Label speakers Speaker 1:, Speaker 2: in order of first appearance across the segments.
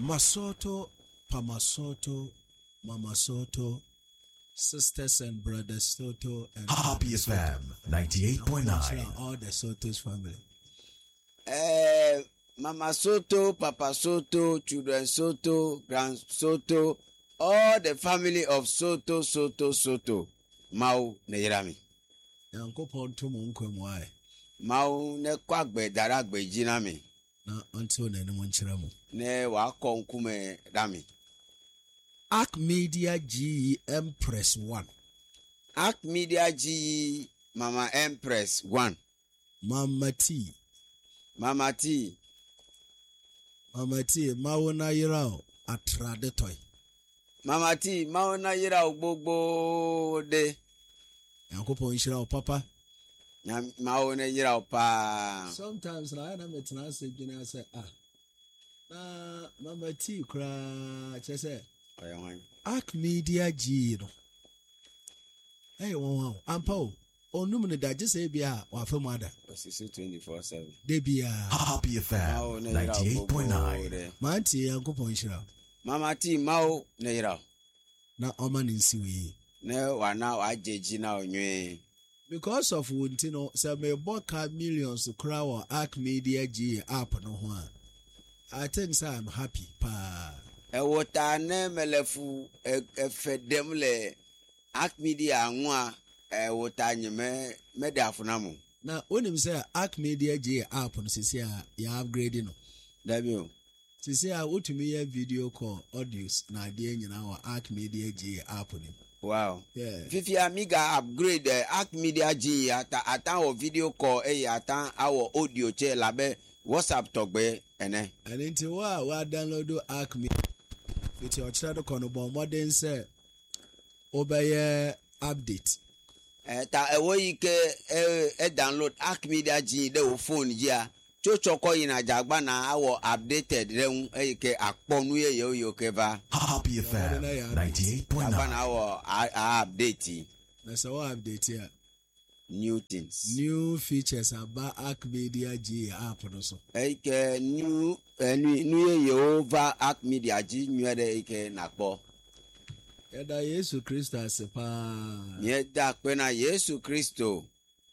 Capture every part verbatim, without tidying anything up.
Speaker 1: Masoto, Pamasoto, Mama Soto, sisters and brothers Soto, and
Speaker 2: Happy F M ninety-eight point nine.
Speaker 1: All the Soto's family.
Speaker 3: Eh, Mama Soto, Papa Soto, children Soto, grand Soto, all the family of Soto, Soto, Soto. Mau Neirami.
Speaker 1: Uncle Ponto Munkwai.
Speaker 3: Mau ne kwagbe daragbe jinami.
Speaker 1: Na until then, one chiramu.
Speaker 3: Ne wa konkume dami.
Speaker 1: Arc Media G Empress one.
Speaker 3: Arc Media G Mama Empress one.
Speaker 1: Mama T.
Speaker 3: Mama T.
Speaker 1: Mama T. Mauna Yirao Atradetoy.
Speaker 3: Mama T. Mauna Yirao Bobo de.
Speaker 1: Uncle Ponchira Papa.
Speaker 3: Mauna Yirao pa.
Speaker 1: Sometimes I am at Nancy Junior say, ah, nah, Mama T. Cry, say. Arc Media G. Hey, wow, Ampo. Oh, no, that just say, be a or for mother.
Speaker 3: twenty-four seven.
Speaker 1: They be a
Speaker 2: Happy F M ninety-eight point nine.
Speaker 1: Manti, Uncle Ponchira.
Speaker 3: Mama T. Mao Neira.
Speaker 1: Na Oman in Siwi.
Speaker 3: No, one now I judge now.
Speaker 1: Because of Wuntino, some may book millions to crowd Arc Media G up no one. I think so I'm happy, pa.
Speaker 3: E wota ne melefu e fedemle Arc Media nwa e wota nyeme me dafunamu.
Speaker 1: Na onim say Arc Media G app no sisi a ya upgrade no.
Speaker 3: Dabio.
Speaker 1: Sisi a utumi ya video call audios na ade nyina wa Arc Media G app ni.
Speaker 3: Wow.
Speaker 1: Yeah.
Speaker 3: Fifi amiga upgrade uh, Arc Media G ata ata o video call e ata our audio che labe WhatsApp togbe ene.
Speaker 1: And into wa wa download Arc Media. With your child kono bon modern say obeye update.
Speaker 3: Eh ta e wo yike e, e download Arc Media G de o phone ya. Chochoko ina jagba na our updated re e ke akponu ye yo yo keva.
Speaker 2: Happy F M ninety-eight point nine.
Speaker 3: Jagba na our update.
Speaker 1: Na so update here.
Speaker 3: New things.
Speaker 1: New features about Arc Media G app no so.
Speaker 3: Eke new uh, new ye over Arc Media G nwere eke nakpo.
Speaker 1: Eda Yesu Kristo asepa.
Speaker 3: Ye da pe na Yesu Kristo.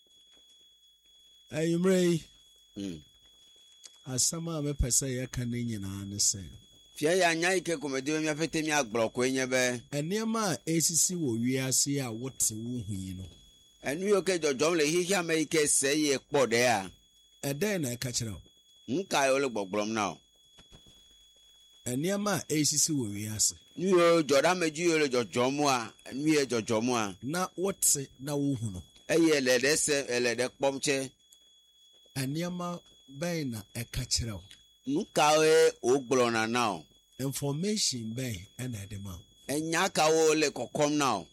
Speaker 1: Ayumrei.
Speaker 3: Mm.
Speaker 1: Asama me pesa ye kan nyina ne se.
Speaker 3: Fia ya nya ike komedi me afete mi agbroko enye be.
Speaker 1: Enema esisi wo wiase a wote wo hui no.
Speaker 3: Enu yo ke jojom le hihia me ike se ye kpo de a.
Speaker 1: Eda na ka kire o.
Speaker 3: Nka yo le gbogbrom na o.
Speaker 1: Enema esisi wo wiase.
Speaker 3: Nu yo joda meju yo le jojom a, nu ye jojom a.
Speaker 1: Na wote na wo hu no.
Speaker 3: Eye le de se ele de kpomche.
Speaker 1: Enema ben na e ka kire o.
Speaker 3: Nka we ogbro na na o.
Speaker 1: Information ben ena de ma.
Speaker 3: Enya ka wo le kokom na o.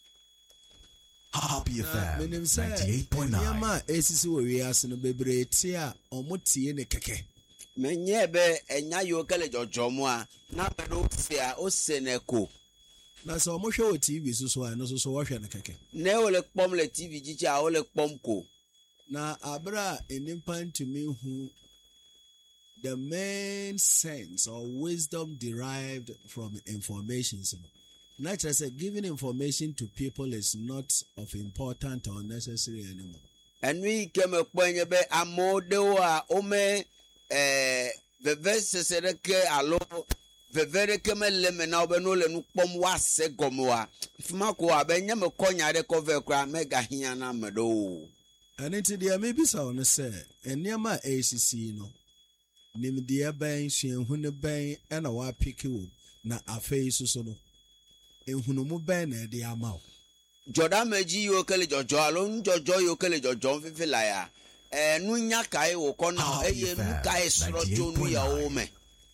Speaker 2: Happy F M
Speaker 1: Menim say
Speaker 2: ninety-eight point nine.
Speaker 1: Enema esisi wo wiase no bebre ti a omotie ne keke.
Speaker 3: Menye be enya yo kele jojom a na bedo fia o seneko.
Speaker 1: Na so mo hwe o T V so so a no so so wo hwe ne keke.
Speaker 3: Ne o le kpom le T V jichi a o le kpom ko.
Speaker 1: Na abra enimpa ntumi hu the main sense or wisdom derived from information. Naturally, say giving information to people is not of important or necessary anymore.
Speaker 3: And we came a point be amodewa ome eh veve sesereke alo veve keme leme na obeno le nu pom wase gomwa fuma ko abenya me konya de cover kra mega hia na medo.
Speaker 1: And into the maybe so on say eniama A C C no nim dia ban hwen hunu ban e na wa pick na afei so so no ehunu mu ban na de ama.
Speaker 3: Joda meji yo kele jojo alo jojo yo kele jojo fifi la ya eh nu nya kai wo kona eye nu kai sro jo nu ya o me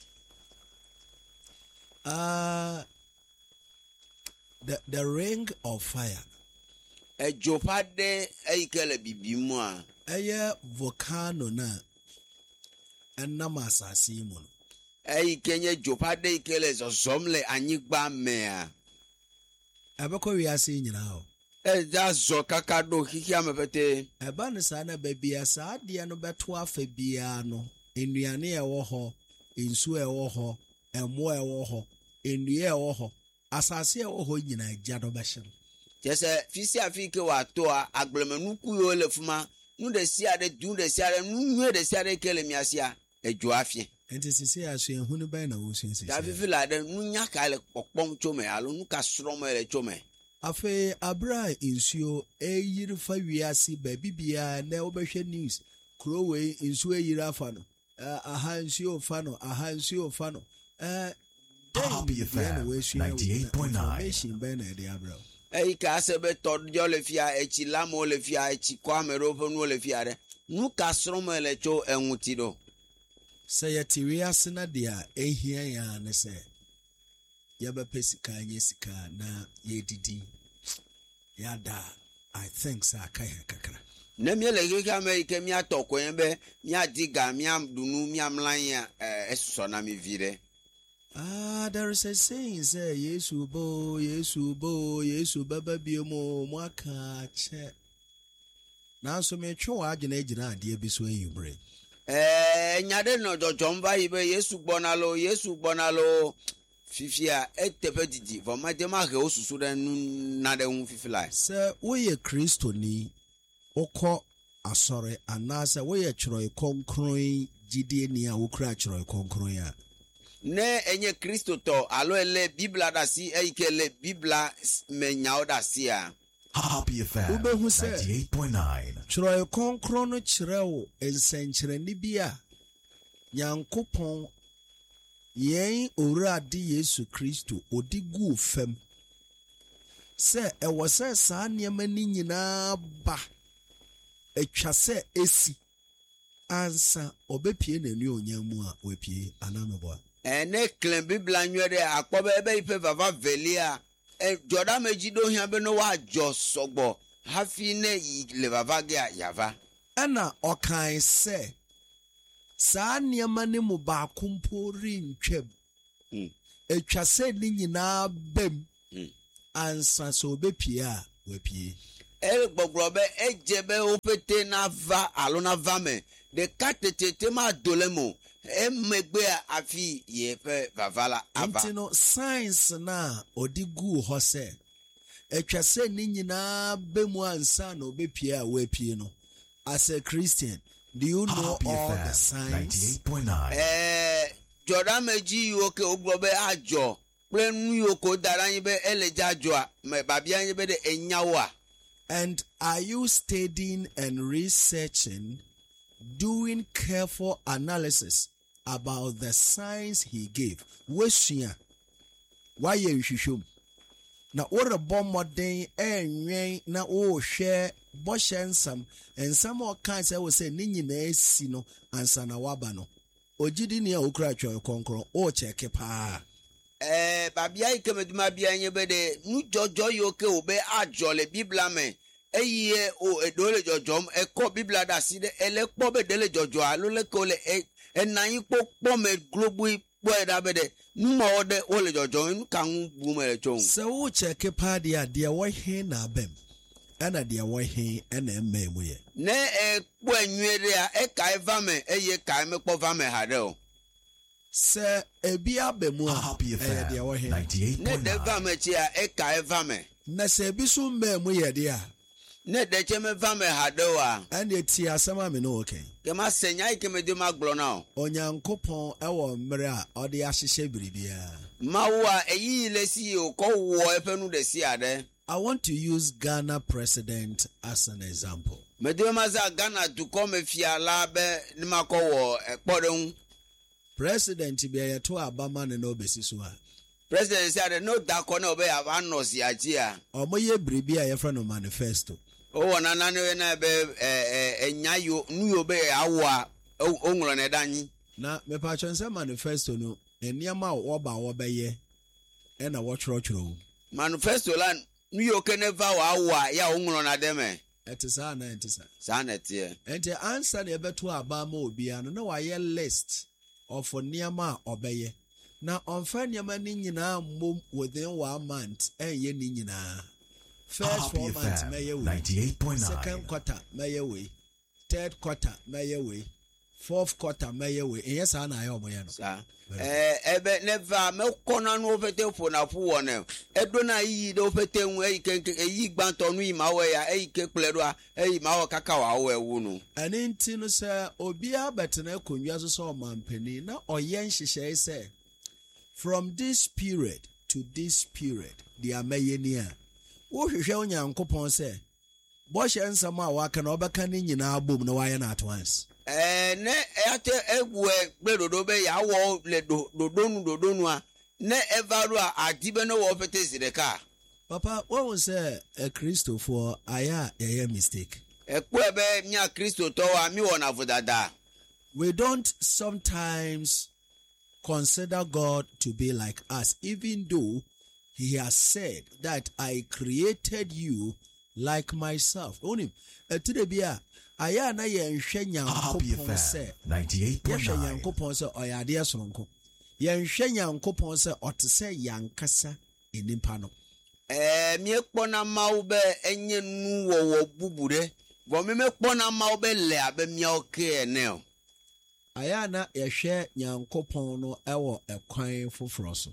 Speaker 1: uh the the ring of fire
Speaker 3: e jopade e kele bibimu a
Speaker 1: eye volcano na enam asase mu no
Speaker 3: e kenye jopade kele zozomle anyigba me a
Speaker 1: abeko wiase nyina o
Speaker 3: e da zo kakado hihia mepete
Speaker 1: eba ne sa na babia sa de no beto afa bia no enuane e wo ho ensu e wo ho ɛmmoa ɛwɔ hɔ nnua ɛwɔ hɔ asase ɛwɔ hɔ nyinaa gya do bɛhyɛ no
Speaker 3: kyesɛ fisi afike wa to a agblomenu ku yo le fuma nu de sia de du de sia de nu nu de sia de kele miasia ejo afie
Speaker 1: enti sisi aso ehunu bɛn na wosu sisi
Speaker 3: da fifi la de nu nya ka le pokpom chome alo nu ka srom le chome
Speaker 1: afe abra insuo eyiri fa wiase ba bibia na wobɛhwɛ news krowei insuo eyiri afa no aha nsuo fa no aha nsuo fa no eh
Speaker 2: Happy F M ninety-eight point nine.
Speaker 1: information bɛn na de abra
Speaker 3: ei ka se be tod jo le fia echi lamo le fia echi kwa mero fo nu le fia de nu ka srom le cho enwuti do
Speaker 1: sɛ yɛte wiase na de a ehia ya ne sɛ yɛbɛpɛ sika nye sika na yɛdidi yada I think sɛ aka yɛ kakra
Speaker 3: ne mi le ge ka me ke mi atoko yen be mi adiga mi amdunu mi amlan ya eso na mi vire.
Speaker 1: Ah, there is a saying say Yesu bo, Yesu bo, Yesu baba biomo mwaka che. Na so me twa wa agena agena ade bi so enyumre.
Speaker 3: Eh, nyade no jojomba ibe Yesu gbonalo, Yesu gbonalo fifia etepe didi. For my tema ke osusu den na de hu fifila.
Speaker 1: Se wo ye Kristo ni okọ asore anase wo ye kyeroi konkron gidie ni a wo kra kyeroi konkron a.
Speaker 3: Ne enye Kristo to alo ele Bibla da si eike le Bibla me nyao da si a.
Speaker 2: Happy F M ninety-eight point nine.
Speaker 1: Kyeroi konkron no kyerɛw ensenkyerɛni bi a Nyankopɔn yen owurade Yesu Kristo odi gu fam sɛ ɛwɔ sɛ saa nneɛma ni nyinaa ba atwa sɛ esi ansa obepie n'ani onyamu a wepie anameboa
Speaker 3: ene klem Bibla nywede akpobe ebe ipe vava velia e joda meji do hia be no wa jo sogbo hafi ne le vava ga yava
Speaker 1: ɛna ɔkan sɛ saa nneɛma ne mu baako mpo rentwam atwa sɛ ne nyinaa bam ansa sɛ obepie a wepie
Speaker 3: el gbogbo ejebe opete na va alo na va me de katete ma dolemo emegbe afi ye pe vavala ava
Speaker 1: ntino science na odi gu ho se atwa se ni nyina bemu ansa na obepie a wepie no as a Christian do you know
Speaker 2: Happy
Speaker 1: all
Speaker 2: F M
Speaker 1: the signs
Speaker 2: ninety-eight point nine.
Speaker 3: eh Jordan meji yoke ogbobe ajo plenu yoko daran be eleja ajo a me babia be de enyawo.
Speaker 1: and are you studying and researching doing careful analysis about the signs he gave wesua why you hwehwem na orebɔ mmɔden enwen na ohwɛ bɔhyɛ nsam nsam a ɔka sɛ wo sɛ ne nyinaa si no ansa na waba no ogidi ne a okura twɛ kɔnkɔn o check paa
Speaker 3: Eh, babia ikemeduma bia nyebe de nu jojo yoke obe ajole Bibla me eye o edole jojom e ko Bibla da si de ele po be dele jojo alo le ko le enan popo me globu po e da be de nu mo de o le jojo nu kan bu me le chon
Speaker 1: sɛ wo check paa de a deɛ wɔhe na abam ɛna deɛ wɔhe ɛna ɛmma mu yɛ
Speaker 3: ne e po enwere a e kai va me eye kai me po va me hade o
Speaker 1: sɛ ebi abamu a
Speaker 2: Happy F
Speaker 1: ɛyɛ deɛ
Speaker 2: M
Speaker 1: wɔhe
Speaker 2: ninety-eight
Speaker 3: ne
Speaker 2: point
Speaker 3: de va
Speaker 2: nine.
Speaker 3: me chi a e kai va me
Speaker 1: na sɛ ebi so mma mu yɛ de a
Speaker 3: ne de che me va me hade o a
Speaker 1: ɛna ti asɛm a me no okay
Speaker 3: ke ma senya ikemeduma glo na o
Speaker 1: onyankopɔn ɛwɔ mmerɛ a ɔde ahyehyɛ biribiara
Speaker 3: mawa eyi le si o ko wo epenu de si ade.
Speaker 1: I want to use Ghana president as an example.
Speaker 3: Medwe maza Ghana to come fia la be ni makowo ekpodun.
Speaker 1: President bi ayato abama ne no besi so a.
Speaker 3: President said no da ko na obe abanos ya ji a.
Speaker 1: Omoye bribi a yefra no manifesto.
Speaker 3: O wona na ne na be eh enya yo nu yo be awo a onwuro na danyi.
Speaker 1: Na me pa chonse manifesto no eniama wo ba wo beye e na wo chorotchoro.
Speaker 3: Manifesto la nu yo ke never wa awo a ya onwuro na deme.
Speaker 1: Etisa na etisa.
Speaker 3: Sa na tie.
Speaker 1: Ente answer na ebeto abama obi ano na wa ye list of oniama obeye. Na onfa niama ni nyina mbom within one month enye ni nyina. First four months meye we.
Speaker 2: ninety-eight point nine.
Speaker 1: Second quarter meye we. Third quarter meye we. fourth quarter meye we yes na ayo mo ye no
Speaker 3: sa eh ebe never me kona no fete fo na fo wona edo na yi do fete hu e kenke eyi gbanto no ima we ya e ke pledo a e ma wo kaka wa wo ewu no
Speaker 1: ani nti no se obi abetena konwa so so mampani na oyen hihye se from this period to this period the ameye ni a wo hwehwe onyankopon se bo hye nsam a waka na obeka ni nyina abom na waye na at once.
Speaker 3: Eh ne ate egwe gbedodo be ya wo le dodonu dodonu a ne evalu a adibe no wo fete zireka
Speaker 1: papa what was say a Christo for aya a mistake
Speaker 3: ekpo ebe nya Kristo to wa mi wona vodada.
Speaker 1: We don't sometimes consider God to be like us, even though he has said that I created you like myself. Only today be a aya na ye nhwe nyankopon se
Speaker 2: ninety-eight point nine
Speaker 1: ye nyankopon se oyade asonko ye nhwe nyankopon se otse yankasa enimpa no
Speaker 3: eh mi ekpo na mawo be enye nu wo wo bubure bo me mekpo na mawo be le abe mi oke ene
Speaker 1: aya na ye hwe nyankopon no ewo ekwan foforo so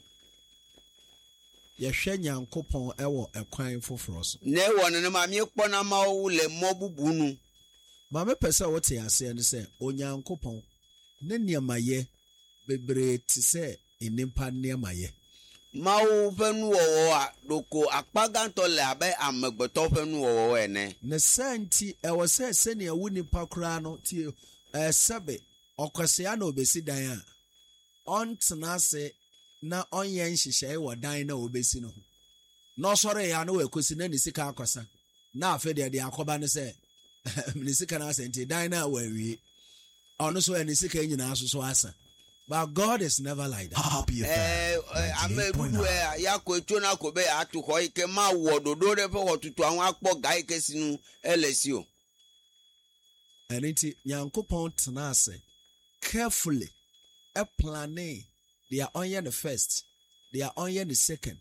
Speaker 1: ye hwe nyankopon ewo ekwan foforo so
Speaker 3: ne won ne ma mi ekpo na mawo le mo bubunu
Speaker 1: ma me pese wote ase ne se onyankopon ne niamaye bebre ti se enimpa niamaye
Speaker 3: mawo fenu wo a doko akpaganto le abe amegbeto fenu wo ene
Speaker 1: ne santi e wo se se ne awu nipa kura no ti e sebe okwese ya na obesi dan a ontena se na onye nhihye wo dan na obesi no no sore ya na wekosi na nisika akosa na afa de de akoba ne se nisika na asenti dan na wawie ono so nisika nyina so so asa. But God is never like that.
Speaker 2: Happy
Speaker 3: eh amedu e ya ko etu na ko be atu ko ike ma wo dodo re fe otutu awon apo gai kesinu elesi o.
Speaker 1: And it Yankopon tenase carefully a planning. They are on the first, they are on the second.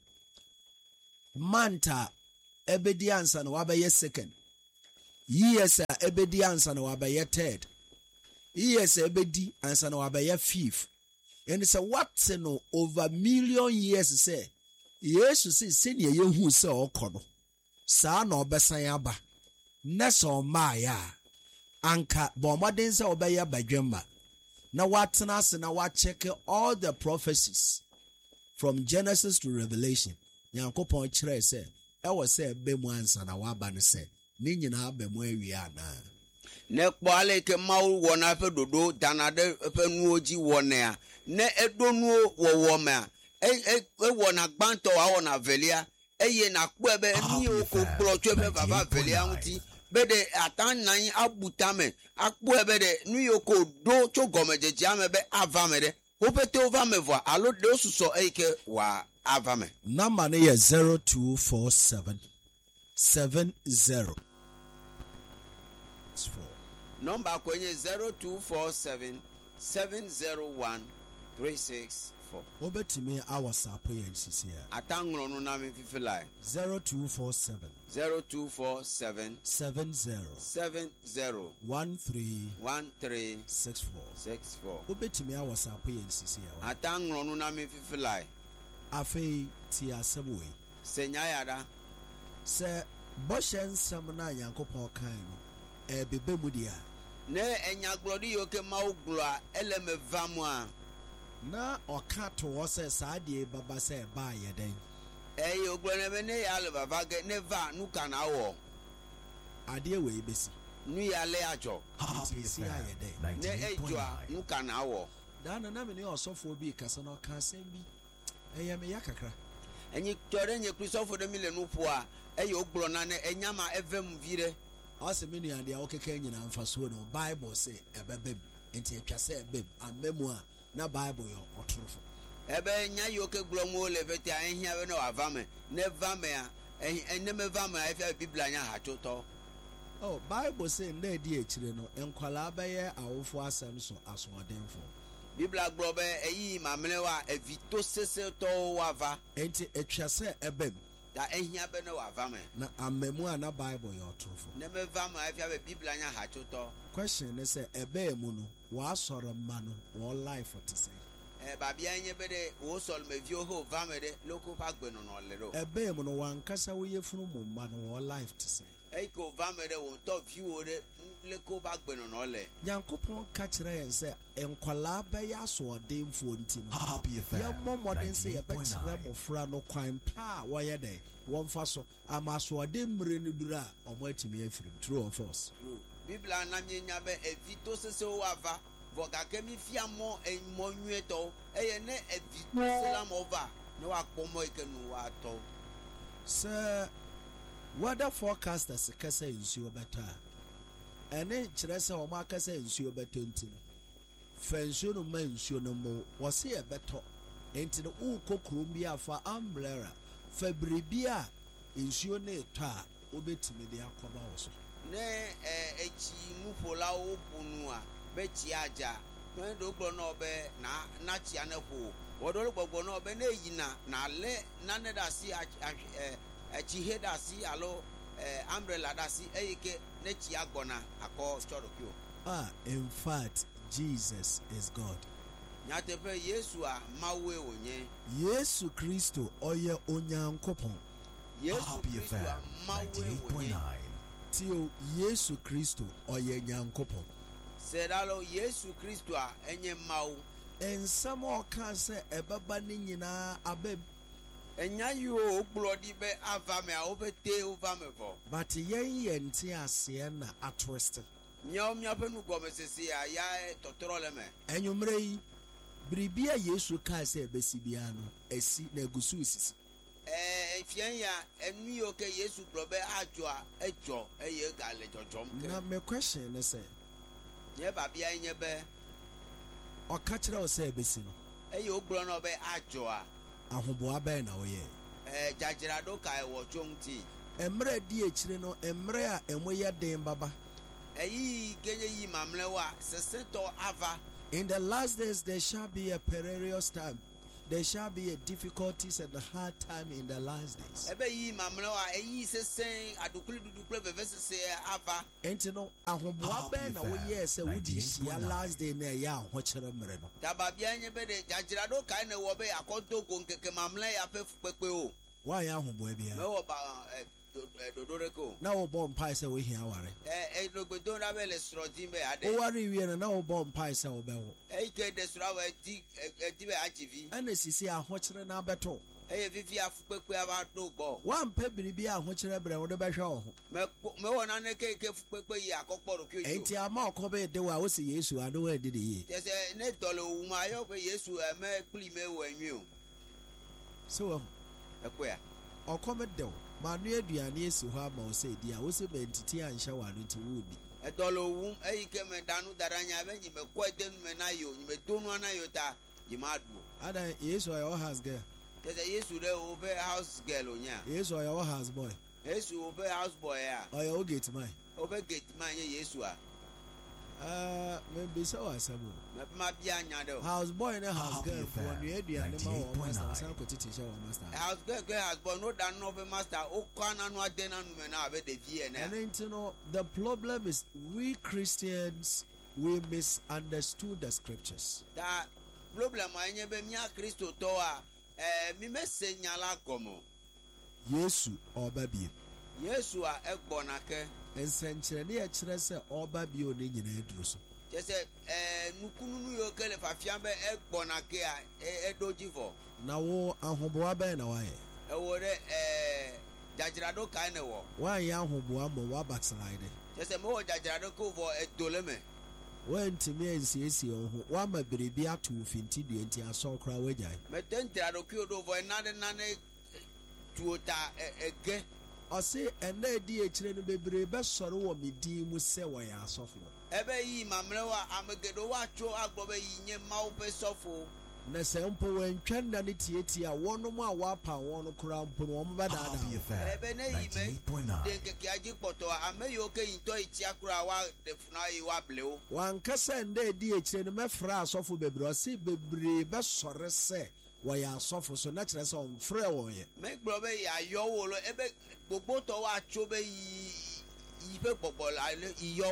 Speaker 1: Manta ebedience and wabaye second. Yes, ebedience and wabaye third. Yes, ebedi and san wabaye fifth. And it's a what's no over million years say. Yes, you see, senior you who say okono. Sa no besayaba. Neso maya. Anka bombarding say obaya bajemba. Now what nas na what check all the prophecies from Genesis to Revelation. Yankopon chere say, I was say be mu ansa na wa ba ne say. Ni nyina be mu awia na.
Speaker 3: Ne kwale ke mawu wona fe dodo danade fe nuoji wona ne edonu wo wo ma e e wona gbanto wa wona velia eye na kpo ebe ni o ko procho fe baba velia nti bede atan nan abutame akpo ebe de nu yoko do cho gomejeji amebe avamede opete ovame vo alo de osuso eke wa avame
Speaker 1: number ne ye zero two four seven seven zero
Speaker 3: number kwenye zero two four seven seven zero one three six four.
Speaker 1: Obetimi awasap yen sisi ya.
Speaker 3: Atangro no na me fifi line.
Speaker 1: zero two four seven
Speaker 3: zero two four seven
Speaker 1: seven zero
Speaker 3: seven zero
Speaker 1: one three
Speaker 3: one three
Speaker 1: six four
Speaker 3: six four.
Speaker 1: Obetimi awasap yen sisi ya.
Speaker 3: Atangro no na me fifi line.
Speaker 1: Afei ti asebwe.
Speaker 3: Senya yada.
Speaker 1: Se boshen samna Yankopon kan no e bebe mudia.
Speaker 3: Ne enya glori yoke maugla eleme vamwa.
Speaker 1: Na okato wose saadie baba se ba yeden.
Speaker 3: Eh oglone be ne ya le baba ge ne va nu kana wo.
Speaker 1: Ade we besi.
Speaker 3: Nu ya le ajo.
Speaker 1: Si ayede.
Speaker 3: Ne ejwa nu kana wo.
Speaker 1: Dana na me ne osofo bi kasa no ka sem bi. Eye me yakakra.
Speaker 3: Enyi tore nye Christopher de mile nu po a eye oglo na ne enyama evem vire.
Speaker 1: Ase me nua de okeka nyina mfaso no Bible say ebebem enti atwa say ebem amemu a na Bible yo otrofo
Speaker 3: ebe nya yoke glo mo le veti ahia we no avame ne vame a enne me vame a ifia biblia nya ha choto.
Speaker 1: Oh Bible say na di ekire no enkwala abaye awofo asem so asodenfo
Speaker 3: biblia glo be eyi mamene wa evito sese to wava
Speaker 1: enti atwa say ebem
Speaker 3: da ehia be no avame
Speaker 1: na amemu a na Bible yo otrofo
Speaker 3: ne me vame a ifia biblia nya ha choto.
Speaker 1: question is say ebe mu no wa soro ma no wo life to say
Speaker 3: eh babia nye bede wo sol me vio ho vamede local park gbe no no le ro
Speaker 1: ebe mu no wan kasa wo yefunu mu ma no wo life to say
Speaker 3: e ko vamede wo to view de local park gbe no no le
Speaker 1: Nyankopon ka kire yen say enkwala ba ya so odemfo ntim
Speaker 2: Happy F M
Speaker 1: ya momodin say ya
Speaker 2: ninety-eight point
Speaker 1: betire
Speaker 2: nine.
Speaker 1: mo fra no kwan pa wo ye dey won fa so amaso odemre no dura omo atimi afirim true or false
Speaker 3: bibla na nyenya be evito sese o ava voga kemi fiamo enmo nweto eye ne evito selam over ne wa pomo ikenu wa to
Speaker 1: sir weather forecasters kasa nsuo beta ene kire se o ma kasa nsuo beta ntim fansuo no man nsuo no mo wo se e beto enti no ukokrom bi afa umbrella fabribia nsuo ne to a obetimi de akoba wo so
Speaker 3: ne eh echi mu pola o punu a be chi aja no do gbo no be na na chi anepo wodo gbogbo no be na yina na le na ne da si eh echi he da si alo eh umbrella da si eyike ne chi agbona akọ storokio
Speaker 1: ah in fact Jesus is God
Speaker 3: nyatepe Yesu a mawe onye
Speaker 1: Yesu Kristo oye onyankopon
Speaker 3: Yesu
Speaker 2: Happy F
Speaker 3: Kristo a
Speaker 2: M
Speaker 3: mawe
Speaker 2: ninety-eight point
Speaker 3: onye
Speaker 2: nine.
Speaker 1: tio Yesu Kristo oye nyankopon
Speaker 3: sedalo Yesu Kristo a enye mawo
Speaker 1: ensam o ka se ebaba ni nyina abem
Speaker 3: enya yo ogbodi be ava me a obete over me for
Speaker 1: but yen yente ase na atwist
Speaker 3: nyom nyapenu gomesese a ya totorole me
Speaker 1: enwumre yi bribia Yesu ka se ebesi bia no esi na gusu sisi
Speaker 3: eh fian ya enu yo ke Yesu probe ajo a ejo eye gale jojom ke
Speaker 1: na me question ne se
Speaker 3: ye babia nye be
Speaker 1: o ka kire o se ebesi no
Speaker 3: eye ogbro no be ajo a
Speaker 1: ahobo aben na oye
Speaker 3: eh jajira do kai wo chongti
Speaker 1: emre di ekire no emre a emoye den baba
Speaker 3: eyi genye yi mamlewa seseto ava
Speaker 1: in the last days there shall be a perilous time there shall be a difficulties and a hard time in the last days
Speaker 3: ebe yi mamlewa eyi sesen adukuli dudukule vevesese ava
Speaker 1: enti no ahobo aben na oye se wudi hia last day na ya ahokere mre no
Speaker 3: tababia nye be de jajira do kai na wo be akonto ko nkeke mamle ya pe pepe o
Speaker 1: wa ya ahobo bia
Speaker 3: me wo ba dodoreko
Speaker 1: na wo bom pai se wo hia ware
Speaker 3: eh eh logbedo na be le srodi be ade
Speaker 1: o ware wie na wo bom pai se wo be wo
Speaker 3: eh ke de srawa ti ti be achivi
Speaker 1: ana sisi ahokere na beto
Speaker 3: eh fifi afupepe aba do gbo
Speaker 1: wan pe biribi ahokere bre wo de be hwe wo
Speaker 3: me me wona ne ke ke fupepe yi akoporo ki ojo
Speaker 1: enti ama okobe de wa wo se Yesu ado wa de de yi
Speaker 3: tese ne tolo uma yo pe Yesu e me pli me wo anwi o
Speaker 1: so
Speaker 3: ekoya
Speaker 1: okobe de ma no aduane esi ho ama wo se di a wo se bentiti anhye wa no ti wo bi
Speaker 3: e tolo wu e ke me danu daranya be nyi me ko den me na yo nyi me tonu na yo ta yi ma du
Speaker 1: ada Yesu ayo house girl
Speaker 3: tese Yesu de o be house girl onya
Speaker 1: Yesu ayo house boy
Speaker 3: Yesu o be house boy a
Speaker 1: ayo gate man
Speaker 3: o be gate man ye Yesu a
Speaker 1: ah me be so asabo
Speaker 3: me ma bia anya de
Speaker 1: house boy na house
Speaker 2: Happy
Speaker 1: girl
Speaker 2: F
Speaker 1: for
Speaker 2: M
Speaker 1: no aduane ma wo
Speaker 2: ninety-eight point
Speaker 1: master
Speaker 2: nine.
Speaker 1: san ko titi she wo master
Speaker 3: house girl girl house boy no dan no be master o kwa na no ade na no me na be de vie na
Speaker 1: and then you know the problem is we Christians we misunderstood the scriptures
Speaker 3: da problem anya be mi a Kristo to a eh mi me se nyala gomo
Speaker 1: Yesu oba bi
Speaker 3: Yesu a egbo na ke
Speaker 1: ensenkyerene ya kyerɛ sɛ ɔba bio ne nyina aduru so
Speaker 3: tese eh nukununu yo kele fafia be egbo na ke a edoji for
Speaker 1: na wo ahoboa bɛn na wayɛ
Speaker 3: e wo re eh jajira do kai ne wo
Speaker 1: wanyɛ ahoboa mmɔ woabackslide
Speaker 3: tese me wo jajira do ko for edole me
Speaker 1: woantumi ansiesie wo ho woama biribi ato wo finti dua nti asɔ koraa woagyae
Speaker 3: me tentira do ko do for na de na ne tuota ege
Speaker 1: ɔse ɛnna adi akyire no bebree bɛsɔre wɔ me din mu sɛ wɔyɛ asɔfo
Speaker 3: ebe yi mamlewa amegedo wa cho agbo be yi nye mawo pe sofo
Speaker 1: na sɛ mpo wɔantwa nna ne tietie a wɔnom a wɔapa wɔn no koraa mpo no wɔn
Speaker 2: Happy
Speaker 1: bɛdaadaa
Speaker 2: F M
Speaker 3: ebe ne yi me
Speaker 2: ninety-eight point nine.
Speaker 3: de keke aji poto ame yo ke yinto iti akura wa de funa yi wa bleo
Speaker 1: wankasa nda adi akyire no mɛfrɛ asɔfo bebree ɔse bebree bɛsɔre sɛ wɔyɛ asɔfo so na kyerɛ sɛ ɔmfrɛ wɔn yɛ
Speaker 3: me gbo be ya yo wo lo ebe gbogbo to wa cho be yi yi pe gbogbo la iyo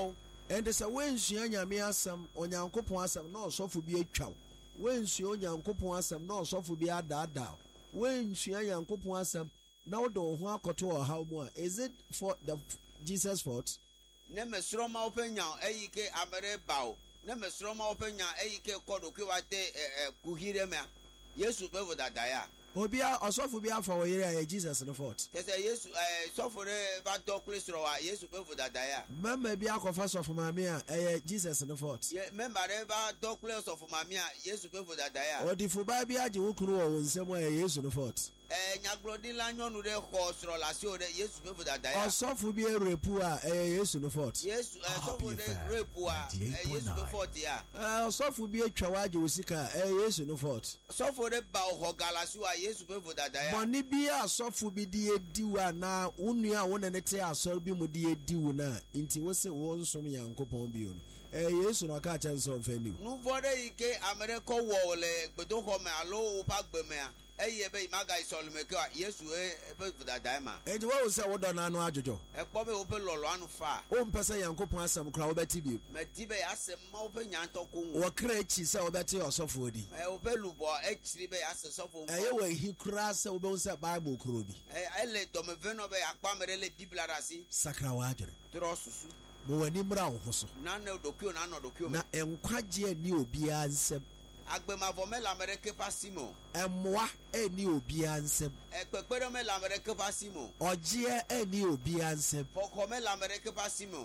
Speaker 1: And there's a way she and Yamiasam on Yankopoasam, no sofu be a chow. When she on Yankopoasam, no sofu be a dada. When she and Yankopoasam, now don't want to how more. Is it for the Jesus fault?
Speaker 3: Never stroma open now, Eke Amere Bow. Never stroma open now, Eke Kodokiwate Kuhirema. Yes, you better that dia.
Speaker 1: Obia or sofu be for a Jesus in the fort.
Speaker 3: Yes, yes, so for a bad dog Christo, yes, you better that dia.
Speaker 1: Member be a confess of Mamia, a Jesus in the fort.
Speaker 3: Remember ever dog place of Mamia, yes, you better that dia.
Speaker 1: Or the Fubabia, you could in somewhere, yes, in the fort.
Speaker 3: Eh, Nyaglodi Lanyon with a horse or la show that yes, you better that dia.
Speaker 1: Or sofu be a repua, a yes, in the fort.
Speaker 3: Yes, so for the repua, yes, the fort, yeah.
Speaker 1: Uh, sofu be a chawaji usika, a yes, in the fort.
Speaker 3: So for the bow Hogalasua, yes, you better that dia.
Speaker 1: Bonibia sofu be dear diwa na unia one and a tear, so be mudia diuna, into what's it was from Yanko Pombion. A yes, no catch and so venue. No
Speaker 3: for the Ike America wall, but don't come a low pack bemea. Hey, baby, my guy Solomeka, yes, we for that diamond. And
Speaker 1: what was our done? I know Ajo.
Speaker 3: A probably open Lolano far.
Speaker 1: One person, Yanko Pon, some crowd at T V.
Speaker 3: Metibe as a mopen Yanto
Speaker 1: or crutch is our better or softwoody.
Speaker 3: I open Lubo, actually, as a soft.
Speaker 1: Anyway, he crashed over a Bible Krubi.
Speaker 3: I let them a venobe a Pamela people are see.
Speaker 1: Sacra water.
Speaker 3: Trosus.
Speaker 1: Moani Brown,
Speaker 3: none of the Q, none of the Q.
Speaker 1: And quite new Biansem.
Speaker 3: Agbema vomela America Passimo.
Speaker 1: And moi, a new Biansem.
Speaker 3: Equipemela America Passimo.
Speaker 1: Or Gia a new Biansem.
Speaker 3: For Comela America Passimo.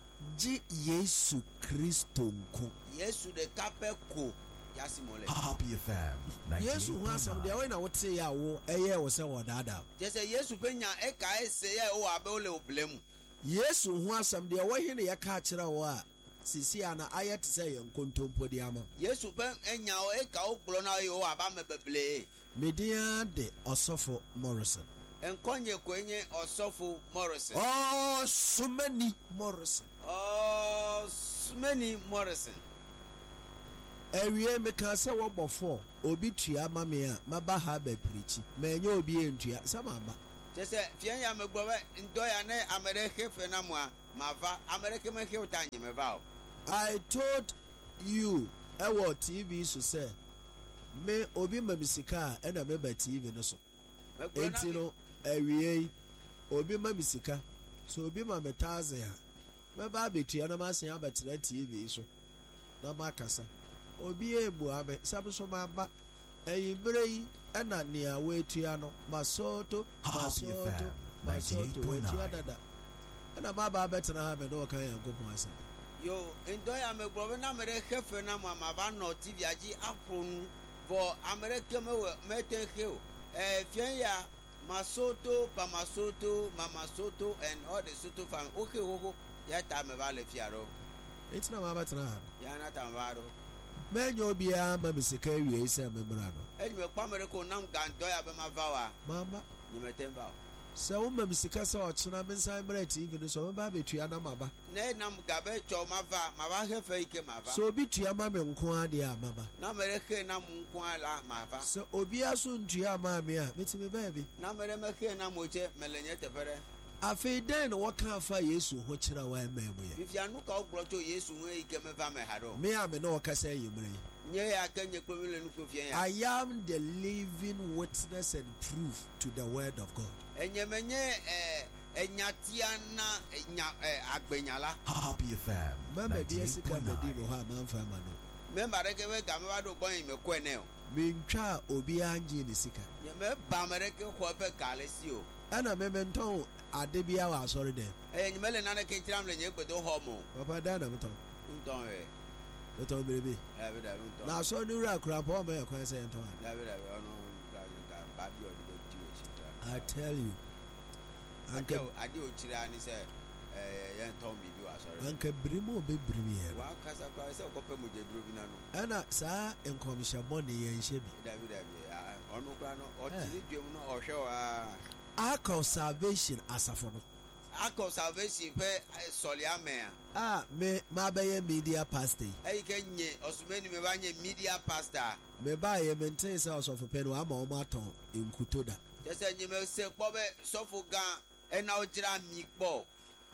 Speaker 1: G. Yesu Christo.
Speaker 3: Yesu de Capeco. Yasimole.
Speaker 2: Happy F M.
Speaker 1: Yes, who has some day when I would say I will a year or so or dada.
Speaker 3: Just a yes to Pena Eka say, oh, Abole blame.
Speaker 1: Yes, who has some day away in a catcher or Sisiana, I had to say on Contompo Diama.
Speaker 3: Yes, you bang and now Eka Blona, you are Bame.
Speaker 1: Media de Osofo Morrison.
Speaker 3: And Konya Quenya or Sofo Morrison.
Speaker 1: Oh, so many Morrison.
Speaker 3: Oh, so many Morrison.
Speaker 1: Area mekasa wo bofo obi tua mamea mabaha ba preach menye obi entua samamba
Speaker 3: jese fianya megbobe ndoya ne America fenamwa mava America me he utanye meba.
Speaker 1: I told you ewo T V so say me obi mamisika e na me ba T V no so enti no awie obi mamisika so obi ma metaze ha me ba betua na ma sen abetre T V so na makasa obi ebu abe sabuso maba eyibrei ena nia wetua no masoto masoto masoto wetua dada ena baba betena ha me no kan yankopon asa
Speaker 3: yo endoya me gbo na mere hefe na mama ba no T V agi afronu for America me mete heo eh fianya masoto pa masoto mama soto and all the soto fam okay ho ya ta me ba le fiaro
Speaker 1: it's na mama betena ha
Speaker 3: ya na ta maro
Speaker 1: menyo bia ma misika wie ise memra no
Speaker 3: enwe kwamere ko nam gando ya be ma vawa
Speaker 1: mama
Speaker 3: ni metemba
Speaker 1: se wo ma misika se o chena mensan mra T V no so ba betua na maba
Speaker 3: na nam gabe cho ma va ma ba hefe ike ma va
Speaker 1: so obi tua ma me nko ade a maba
Speaker 3: na mere ke na mu nko ala ma va
Speaker 1: so obi aso ntua ma me a metime ba bi
Speaker 3: na mere me ke na moche melenye tefere
Speaker 1: afi den no waka fa Yesu ho kira wa ememu ye
Speaker 3: if ya no ka ogbocho Yesu ho ike me va me haro
Speaker 1: me a me no waka say yemre
Speaker 3: nye ya kanye kwemele no kofie ya
Speaker 1: I am the living witness and proof to the word of God
Speaker 3: enyemenye eh enyatia na enya agbenyala
Speaker 2: Happy F M.
Speaker 1: mama bi sika me di no ha man fa ma no
Speaker 3: me mareke we ga me ba do bon me ko ene o
Speaker 1: me ntwa obi anje ni sika
Speaker 3: ye me ba mareke ko be kalesi o
Speaker 1: ana me menton ade bia wa asori dem
Speaker 3: eh nyimele na na ke tiram le nye gbedo ho mo
Speaker 1: papa da na meton
Speaker 3: nton eh
Speaker 1: meton bebe
Speaker 3: ya be da nton
Speaker 1: na so ni ra kura pa me ko se nton
Speaker 3: ya be da ono ga ga ba bi o de ti o chita
Speaker 1: I tell you
Speaker 3: anke ade o chira ni se eh ye nton bibi wa asori
Speaker 1: anke brimo be brimi ye
Speaker 3: wa kasa kwa se ko pe mo je duro bi na no
Speaker 1: ana sa enkomisha bone ye nhye bi
Speaker 3: da bi da bi ono kwa no o ti dwem no o hwe wa
Speaker 1: Ark Salvation asafo no
Speaker 3: Ark Salvation pe soliamea
Speaker 1: ah me ma be ye media pastor
Speaker 3: e kenye osumeni me banye media pastor
Speaker 1: me ba ye maintain say osofo pe no ama o ma ton enkutoda
Speaker 3: just enye me se po be sofo gan e na o jira mi po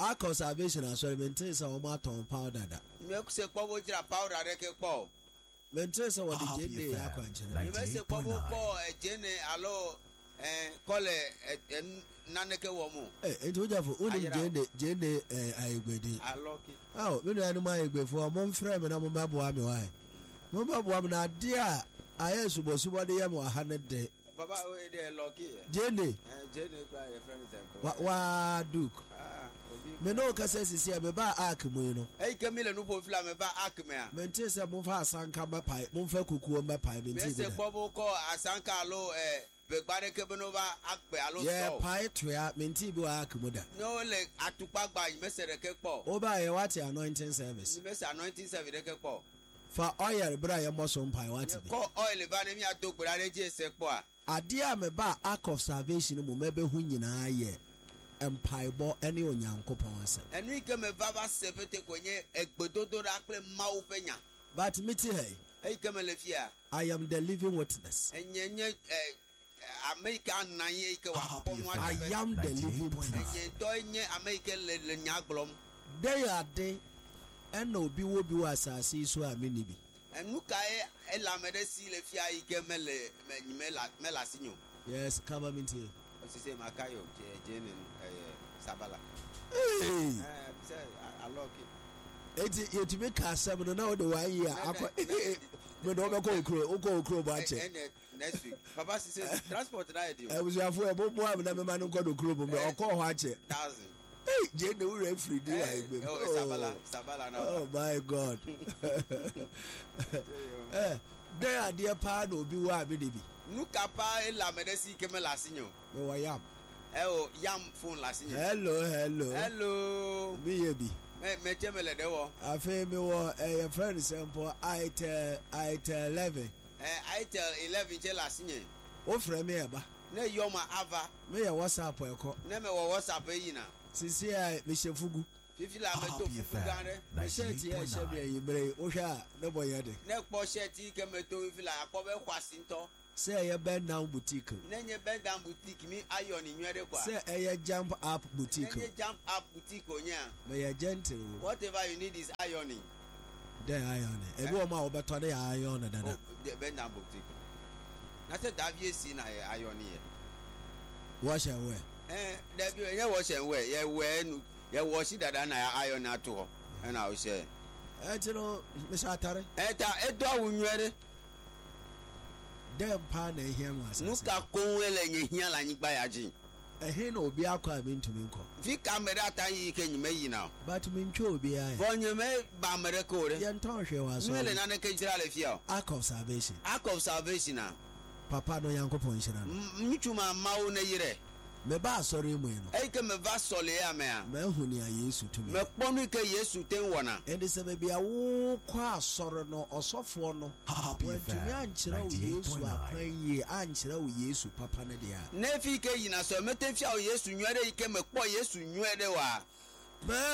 Speaker 1: Ark of Salvation as well. Maintain some maton powder.
Speaker 3: Me se kpobo jira powder re ke kpo.
Speaker 1: Maintain some what the
Speaker 2: Happy
Speaker 1: jende
Speaker 2: F M,
Speaker 1: yakwanche.
Speaker 3: Me se kpobo kpo e jene alo eh kole naneke wo mu.
Speaker 1: Eh, it would have only jende jende eh aigwedi.
Speaker 3: Aloki.
Speaker 1: Oh, me no anuma aigwe for mom frame na mom baboa me why. Mom baboa me na dia aye subo subo de yam one hundred de.
Speaker 3: Baba we dey lucky.
Speaker 1: Jende.
Speaker 3: Eh jene kwa your friend them.
Speaker 1: Wa wa duke.
Speaker 3: Ah, obi.
Speaker 1: Me no kase sisi be ba ark mu no.
Speaker 3: Eh kemile no po fila me ba akme a.
Speaker 1: Maintain say mom fa asanka ba pai, mom fa kukuo ba pai me
Speaker 3: Me
Speaker 1: nti
Speaker 3: se
Speaker 1: de.
Speaker 3: kpobo ko asanka alo eh begbare ke beno ba akpe alo
Speaker 1: Yeah,
Speaker 3: so.
Speaker 1: pai toya me nti bi ark mu da.
Speaker 3: No le atukpa gba me se re ke kpo.
Speaker 1: Oba ye what anointing service.
Speaker 3: Me se anointing service re ke kpo.
Speaker 1: Fa oil bra ye mo so mpai what be.
Speaker 3: Ko oil ba ne mi atokura re je se kpo a.
Speaker 1: Ade a me ba Ark of Salvation mu mebe hu nyina ye empaibo ene onyankopon asem.
Speaker 3: Enu ike me baba se fete konye egbedodo ra kle mawo penya.
Speaker 1: But me ti hey,
Speaker 3: E ike me le fia.
Speaker 1: I am the living witness.
Speaker 3: Enye nye eh America nanye ike wa
Speaker 2: Happy
Speaker 3: pomo
Speaker 2: F M.
Speaker 1: I
Speaker 3: ade.
Speaker 1: am the living witness.
Speaker 3: Enye do nye America le le nyaglom.
Speaker 1: Dey ade ena obi wo bi wa asase so a me ni bi.
Speaker 3: Enu kae elamede si le fia ike me le me me la me la sinyo.
Speaker 1: Yes, come on into.
Speaker 3: Osise makayo je je ne eh sabala.
Speaker 1: Hey,
Speaker 3: Eh say aloki.
Speaker 1: eti yetimi ka asem no na wo de wa yi a akwa me do be ko okro okro okro ba che.
Speaker 3: Next week. Papa says transport na e
Speaker 1: E busuafo e bo bo am na me ma no ko do okro bo me okọ ho ache.
Speaker 3: thousand.
Speaker 1: Hey, je de we free di wa igbe.
Speaker 3: Oh, sabala, sabala na.
Speaker 1: Oh my God. Eh, there are dear pa no bi wa bi de bi.
Speaker 3: Nuka pa elamede si ke me la sinyo.
Speaker 1: Me wa yam.
Speaker 3: Eh o yam phone la sinyo.
Speaker 1: Hello, hello.
Speaker 3: Hello.
Speaker 1: Me ye bi.
Speaker 3: Me me chemele de wo.
Speaker 1: Afi me wo eh your friend simple I tell I tell eleven.
Speaker 3: Eh I tell eleven che la sinyo.
Speaker 1: O frɛ me eba.
Speaker 3: Ne yoma ava.
Speaker 1: Me ye WhatsApp e ko.
Speaker 3: Ne me wo WhatsApp yi na.
Speaker 1: Sisi ai me shefugu.
Speaker 3: Fifi la me to
Speaker 2: Happy F
Speaker 3: fufu
Speaker 2: M.
Speaker 3: gare.
Speaker 1: Me shirt ye she me yi bre. O hwa ne boye de.
Speaker 3: Ne kpo shirt ke me to fifi la akobe kwasi nto.
Speaker 1: Say ye bend down boutique.
Speaker 3: Ne nye bend down boutique mi iron nwere kwa.
Speaker 1: Say ye jump up
Speaker 3: Ne
Speaker 1: boutique.
Speaker 3: nye jump up boutique onya.
Speaker 1: Me ye gentle.
Speaker 3: Whatever you need is ironing.
Speaker 1: There iron. E bi o ma obeto de iron dada.
Speaker 3: Oh, the bend down boutique. Na se Davie si na ye ironing ye.
Speaker 1: Wash and wear.
Speaker 3: Eh, Davie ye wash and wear. Ye wear nu. Ye wash dada na iron ato ho. E na o se.
Speaker 1: Eh tino me satare.
Speaker 3: Eh ta edo awunwere.
Speaker 1: Dem pa na ehia mu asase.
Speaker 3: Nuka konwele nye hia la nyigba ya ji.
Speaker 1: Ehe na obi akwa me ntumi nko.
Speaker 3: Fi camera tan yi ke nyime yi na.
Speaker 1: But me ntwe obi aye.
Speaker 3: Bonye me ba mere ko re.
Speaker 1: Ye nton hwe wa so.
Speaker 3: Nwele na ne ke jira le fia.
Speaker 1: Ark of Salvation.
Speaker 3: Ark of salvation na.
Speaker 1: Papa no yankopon hira no.
Speaker 3: Mchuma mawo na yire.
Speaker 1: Me ba asori mu no.
Speaker 3: E ke me va sole ya me a.
Speaker 1: Me hu ni a Yesu tumi.
Speaker 3: Me kponu ke Yesu ten wona.
Speaker 1: Ende se be bia wo kwa asori no osofo no.
Speaker 2: Happy F M.
Speaker 1: Wentumi ankyerɛ wo Yesu akwan yie, ankyerɛ wo Yesu papa no dia.
Speaker 3: Na fi ke yina so me te fia o Yesu nwere ike me kpo Yesu nwere wa.
Speaker 1: Me